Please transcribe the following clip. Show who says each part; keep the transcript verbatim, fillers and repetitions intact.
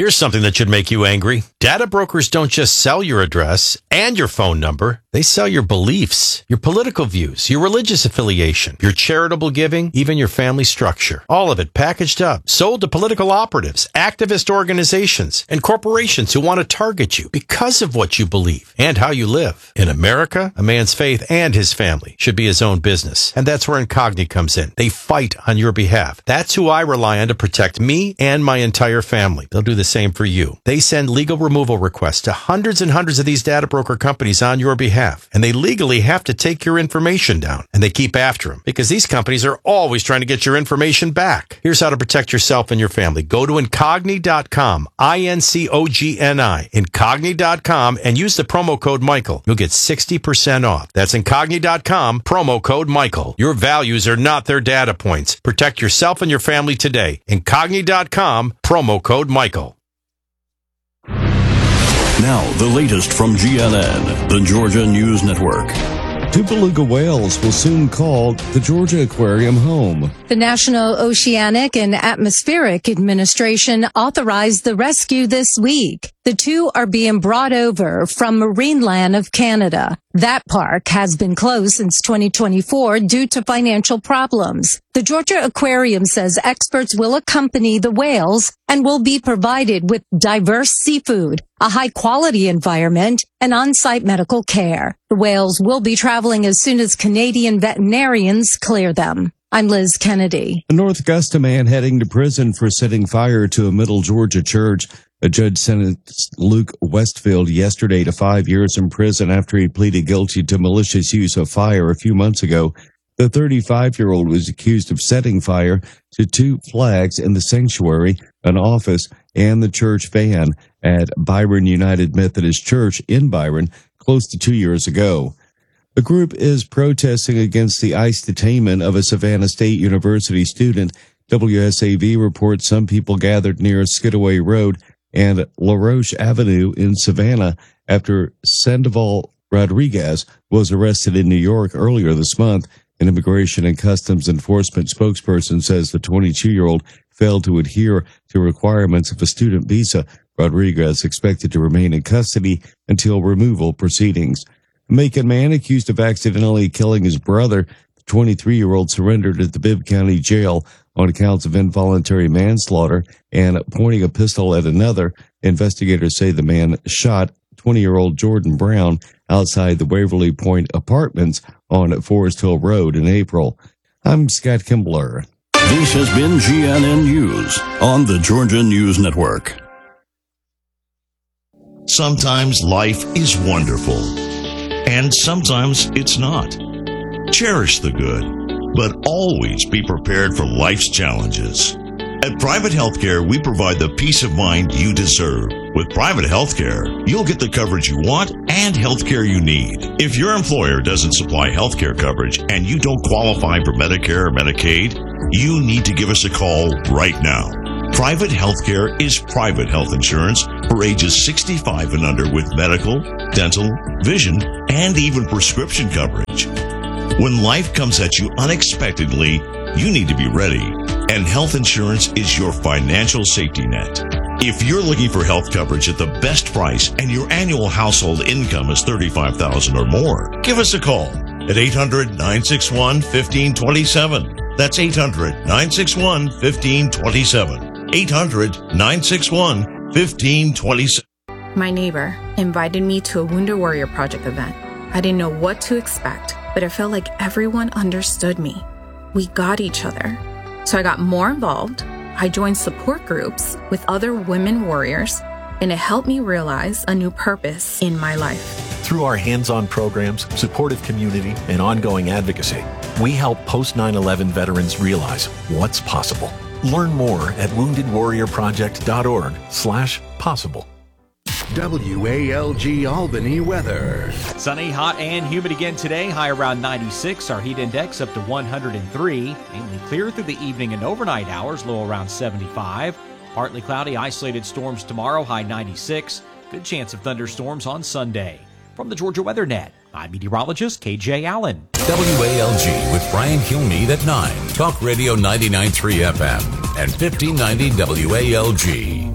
Speaker 1: Here's something that should make you angry. Data brokers don't just sell your address and your phone number. They sell your beliefs, your political views, your religious affiliation, your charitable giving, even your family structure. All of it packaged up, sold to political operatives, activist organizations, and corporations who want to target you because of what you believe and how you live. In America, a man's faith and his family should be his own business. And that's where Incogni comes in. They fight on your behalf. That's who I rely on to protect me and my entire family. They'll do the same for you. They send legal removal requests to hundreds and hundreds of these data broker companies on your behalf. And they legally have to take your information down. And they keep after them because these companies are always trying to get your information back. Here's how to protect yourself and your family. Go to Incogni dot com, I N C O G N I, Incogni dot com, and use the promo code Michael. You'll get sixty percent off. That's Incogni dot com, promo code Michael. Your values are not their data points. Protect yourself and your family today. Incogni dot com, promo code Michael.
Speaker 2: Now, the latest from G N N, the Georgia News Network.
Speaker 3: Two beluga whales will soon call the Georgia Aquarium home.
Speaker 4: The National Oceanic and Atmospheric Administration authorized the rescue this week. The two are being brought over from Marineland of Canada. That park has been closed since twenty twenty-four due to financial problems. The Georgia Aquarium says experts will accompany the whales and will be provided with diverse seafood, a high-quality environment, and on-site medical care. The whales will be traveling as soon as Canadian veterinarians clear them. I'm Liz Kennedy.
Speaker 3: A North Augusta man heading to prison for setting fire to a Middle Georgia church. A judge sentenced Luke Westfield yesterday to five years in prison after he pleaded guilty to malicious use of fire a few months ago. The thirty-five-year-old was accused of setting fire to two flags in the sanctuary, an office, and the church van at Byron United Methodist Church in Byron close to two years ago. The group is protesting against the ICE detainment of a Savannah State University student. W S A V reports some people gathered near Skidaway Road and La Roche Avenue in Savannah after Sandoval Rodriguez was arrested in New York earlier this month. An Immigration and Customs Enforcement spokesperson says the twenty-two-year-old failed to adhere to requirements of a student visa. Rodriguez expected to remain in custody until removal proceedings. A Macon man accused of accidentally killing his brother, the twenty-three-year-old surrendered at the Bibb County Jail on accounts of involuntary manslaughter and pointing a pistol at another. Investigators say the man shot twenty-year-old Jordan Brown outside the Waverly Point Apartments on Forest Hill Road in April. I'm Scott Kimbler.
Speaker 2: This has been G N N News on the Georgia News Network.
Speaker 5: Sometimes life is wonderful, and sometimes it's not. Cherish the good, but always be prepared for life's challenges. At Private Healthcare, we provide the peace of mind you deserve. With Private Healthcare, you'll get the coverage you want and healthcare you need. If your employer doesn't supply healthcare coverage and you don't qualify for Medicare or Medicaid, you need to give us a call right now. Private Healthcare is private health insurance for ages sixty-five and under with medical, dental, vision, and even prescription coverage. When life comes at you unexpectedly, you need to be ready, and health insurance is your financial safety net. If you're looking for health coverage at the best price and your annual household income is thirty-five thousand dollars or more, give us a call at eight hundred, nine six one, one five two seven. That's eight hundred, nine six one, one five two seven. eight hundred, nine six one, one five two seven.
Speaker 6: My neighbor invited me to a Wounded Warrior Project event. I didn't know what to expect, but it felt like everyone understood me. We got each other. So I got more involved. I joined support groups with other women warriors, and it helped me realize a new purpose in my life.
Speaker 7: Through our hands-on programs, supportive community, and ongoing advocacy, we help post nine eleven veterans realize what's possible. Learn more at wounded warrior project dot org slash possible.
Speaker 8: W A L G Albany weather.
Speaker 9: Sunny, hot, and humid again today. High around ninety-six. Our heat index up to one hundred three. Mainly clear through the evening and overnight hours. Low around seventy-five. Partly cloudy, isolated storms tomorrow. High ninety-six. Good chance of thunderstorms on Sunday. From the Georgia Weather Net, I'm meteorologist K J Allen.
Speaker 10: W A L G with Brian Kilmeade at nine. Talk Radio ninety-nine point three F M and fifteen ninety W A L G.